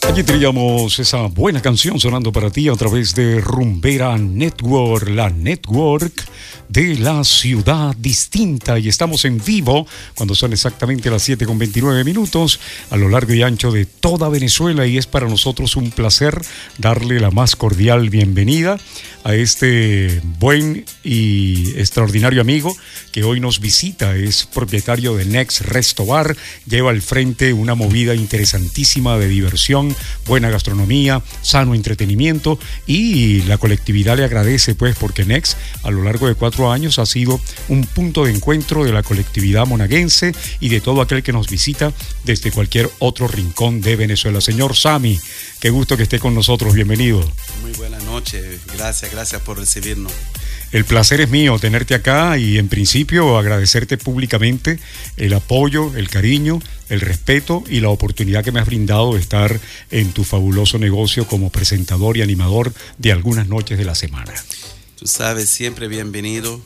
Allí teníamos esa buena canción sonando para ti a través de Rumbera Network, la network de la ciudad distinta. Y estamos en vivo cuando son exactamente las 7:29 a lo largo y ancho de toda Venezuela, y es para nosotros un placer darle la más cordial bienvenida a este buen y extraordinario amigo que hoy nos visita. Es propietario de Next Resto Bar, lleva al frente una movida interesantísima de diversión, buena gastronomía, sano entretenimiento, y la colectividad le agradece pues porque Next a lo largo de 4 años ha sido un punto de encuentro de la colectividad monaguense y de todo aquel que nos visita desde cualquier otro rincón de Venezuela. Señor Sammy, qué gusto que esté con nosotros, bienvenido. Muy buena noche, gracias por recibirnos. El placer es mío tenerte acá y en principio agradecerte públicamente el apoyo, el cariño, el respeto y la oportunidad que me has brindado de estar en tu fabuloso negocio como presentador y animador de algunas noches de la semana. Tú sabes, siempre bienvenido.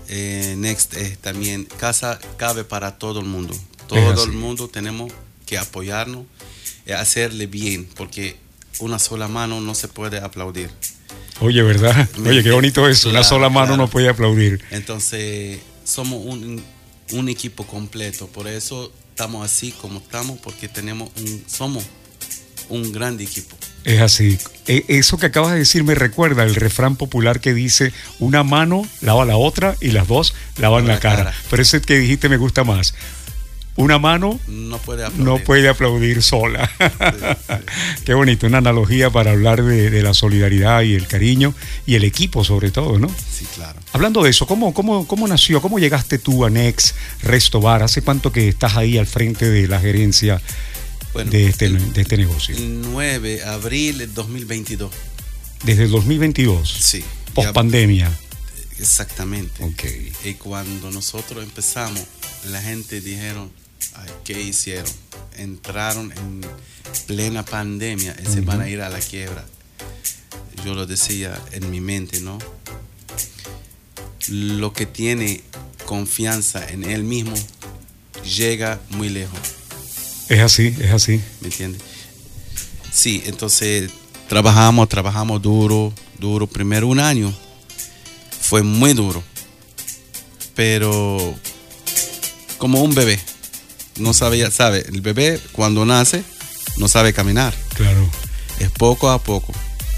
Next también, casa cabe para todo el mundo. Todo el mundo tenemos que apoyarnos, hacerle bien, porque una sola mano no se puede aplaudir. Oye, ¿verdad? Oye, qué bonito eso. Una sola mano no puede aplaudir. Entonces, somos un equipo completo. Por eso estamos así como estamos, porque somos un gran equipo. Es así. Eso que acabas de decir me recuerda el refrán popular que dice: una mano lava la otra y las dos lavan la cara. Pero ese que dijiste me gusta más. Una mano no puede aplaudir sola. Sí. Qué bonito, una analogía para hablar de la solidaridad y el cariño y el equipo sobre todo, ¿no? Sí, claro. Hablando de eso, ¿cómo nació? ¿Cómo llegaste tú a Next Resto Bar? ¿Hace cuánto que estás ahí al frente de la gerencia de este negocio? El 9 de abril de 2022. ¿Desde el 2022? Sí. Post pandemia. Exactamente. Okay. Y cuando nosotros empezamos, la gente dijeron: ay, ¿qué hicieron? Entraron en plena pandemia y se van a ir a la quiebra. Yo lo decía en mi mente, ¿no? Lo que tiene confianza en él mismo llega muy lejos. Es así. ¿Me entiendes? Sí, entonces trabajamos duro. Primero un año fue muy duro, pero como un bebé. No sabía, el bebé cuando nace no sabe caminar. Claro. Es poco a poco.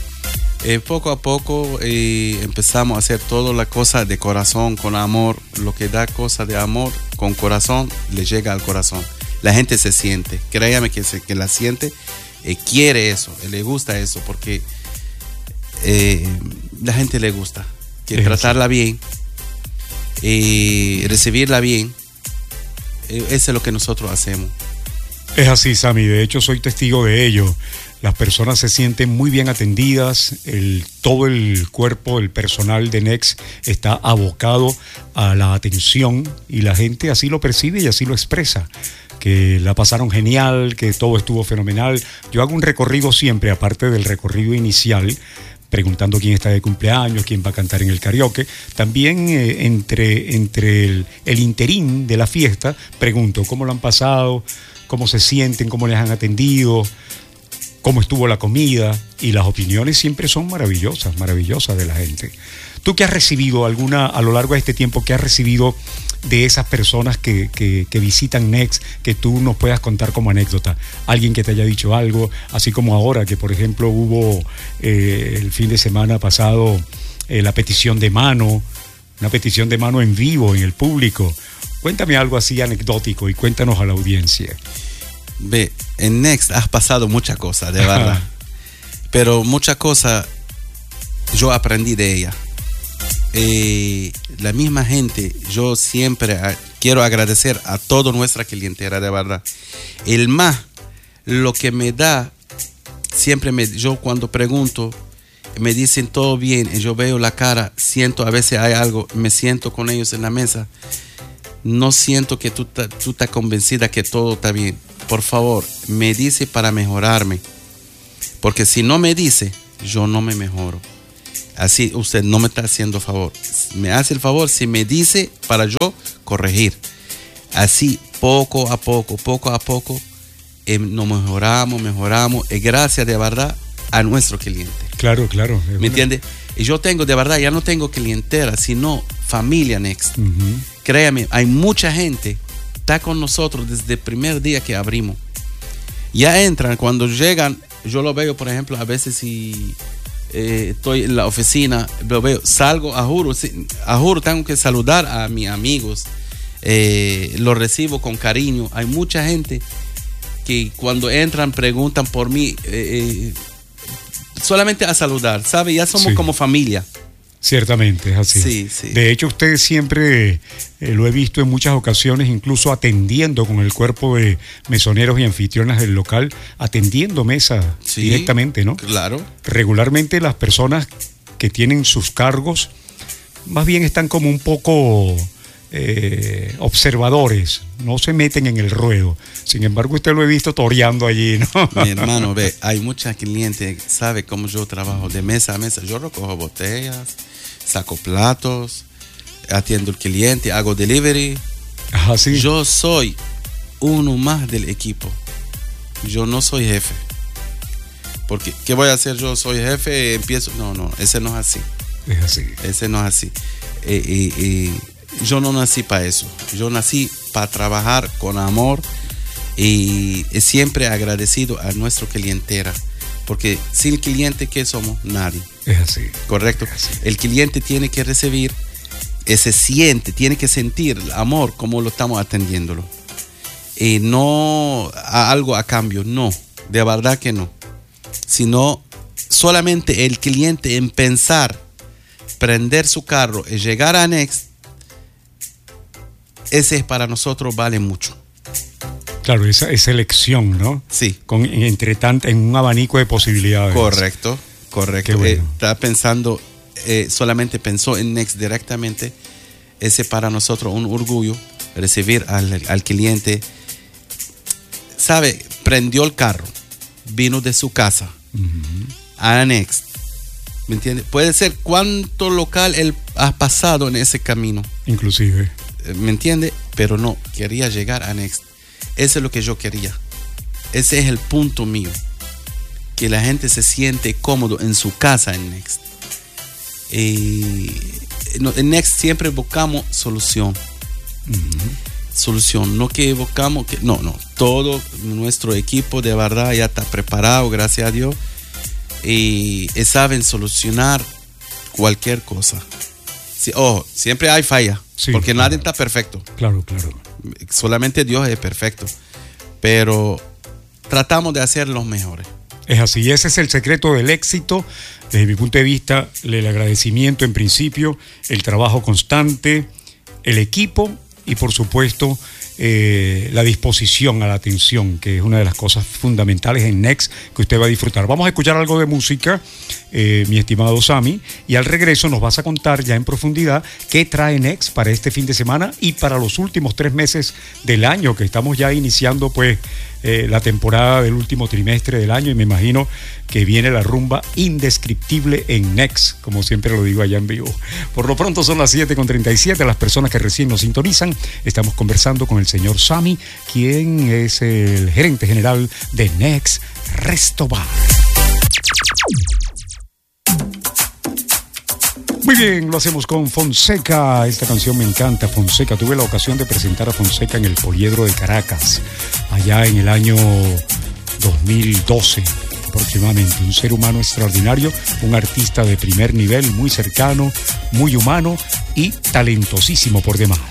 Empezamos a hacer todas las cosas de corazón, con amor. Lo que da cosas de amor con corazón le llega al corazón. La gente se siente, créame que la siente, quiere eso, le gusta eso, porque la gente le gusta. Quiere tratarla bien, recibirla bien. Eso es lo que nosotros hacemos. Es así, Sammy. De hecho, soy testigo de ello. Las personas se sienten muy bien atendidas. Todo el cuerpo, el personal de Next está abocado a la atención y la gente así lo percibe y así lo expresa. Que la pasaron genial, que todo estuvo fenomenal. Yo hago un recorrido siempre, aparte del recorrido inicial, preguntando quién está de cumpleaños, quién va a cantar en el karaoke. También entre el interín de la fiesta, pregunto cómo lo han pasado, cómo se sienten, cómo les han atendido, cómo estuvo la comida, y las opiniones siempre son maravillosas de la gente. ¿Tú qué has recibido a lo largo de este tiempo, qué has recibido de esas personas que visitan Next, que tú nos puedas contar como anécdota? Alguien que te haya dicho algo, así como ahora que por ejemplo hubo el fin de semana pasado la petición de mano, una petición de mano en vivo en el público. Cuéntame algo así anecdótico y cuéntanos a la audiencia. Ve, en Next has pasado muchas cosas, de verdad. Pero muchas cosas yo aprendí de ella. La misma gente, yo siempre quiero agradecer a toda nuestra clientela, de verdad. Lo que me da, yo cuando pregunto, me dicen todo bien, y yo veo la cara, siento a veces hay algo, me siento con ellos en la mesa, no siento que tú estás convencida que todo está bien. Por favor, me dice para mejorarme, porque si no me dice, yo no me mejoro. Así usted no me está haciendo favor. Me hace el favor si me dice para yo corregir. Así poco a poco nos mejoramos, y gracias de verdad a nuestro cliente. Claro. ¿Me entiendes? Y yo tengo, de verdad, ya no tengo clientela, sino familia Next. Créame, hay mucha gente que está con nosotros desde el primer día que abrimos. Ya entran, cuando llegan, yo lo veo, por ejemplo, a veces si estoy en la oficina, lo veo, salgo, a juro, tengo que saludar a mis amigos, los recibo con cariño. Hay mucha gente que cuando entran preguntan por mí, solamente a saludar, ¿sabe? Ya somos como familia. Ciertamente, es así. Sí. De hecho, usted siempre lo he visto en muchas ocasiones, incluso atendiendo con el cuerpo de mesoneros y anfitrionas del local, atendiendo mesa directamente, ¿no? Claro. Regularmente las personas que tienen sus cargos más bien están como un poco observadores, no se meten en el ruedo. Sin embargo, usted lo he visto toreando allí, ¿no? Mi hermano, ve, hay muchos clientes, sabe cómo yo trabajo de mesa a mesa. Yo recojo botellas, saco platos, atiendo al cliente, hago delivery. Ah, ¿sí? Yo soy uno más del equipo. Yo no soy jefe. Porque, ¿qué voy a hacer? Yo soy jefe, empiezo. No, ese no es así. Es así. Ese no es así. Yo no nací para eso. Yo nací para trabajar con amor y siempre agradecido a nuestro clientela. Porque sin cliente, ¿qué somos? Nadie. Es así. Correcto. Es así. El cliente tiene que recibir, tiene que sentir el amor como lo estamos atendiéndolo. Y no a algo a cambio, no. De verdad que no. Sino solamente el cliente en pensar, prender su carro y llegar a Next, ese para nosotros vale mucho. Claro, esa elección, ¿no? Sí. En un abanico de posibilidades. Correcto. Qué bueno. Está pensando, solamente pensó en Next directamente. Ese para nosotros un orgullo, recibir al cliente. ¿Sabe? Prendió el carro, vino de su casa a Next. ¿Me entiende? Puede ser cuánto local él ha pasado en ese camino. Inclusive. ¿Me entiende? Pero no, quería llegar a Next. Eso es lo que yo quería. Ese es el punto mío. Que la gente se siente cómodo en su casa en Next. En Next siempre buscamos solución. Solución. No que buscamos que... No. Todo nuestro equipo de verdad ya está preparado, gracias a Dios. Y saben solucionar cualquier cosa. Sí, siempre hay falla. Sí, porque nadie está perfecto. Claro. Solamente Dios es perfecto. Pero tratamos de hacer los mejores. Es así, ese es el secreto del éxito. Desde mi punto de vista, el agradecimiento en principio, el trabajo constante, el equipo y por supuesto la disposición a la atención, que es una de las cosas fundamentales en Next que usted va a disfrutar. Vamos a escuchar algo de música, mi estimado Sammy, y al regreso nos vas a contar ya en profundidad qué trae Next para este fin de semana y para los últimos 3 meses del año, que estamos ya iniciando pues la temporada del último trimestre del año, y me imagino que viene la rumba indescriptible en Next, como siempre lo digo allá en vivo. Por lo pronto son las 7:37, las personas que recién nos sintonizan, estamos conversando con el señor Sammy, quien es el gerente general de Next Resto Bar. Muy bien, lo hacemos con Fonseca. Esta canción me encanta, Fonseca. Tuve la ocasión de presentar a Fonseca en el Poliedro de Caracas, allá en el año 2012 aproximadamente. Un ser humano extraordinario, un artista de primer nivel, muy cercano, muy humano y talentosísimo por demás.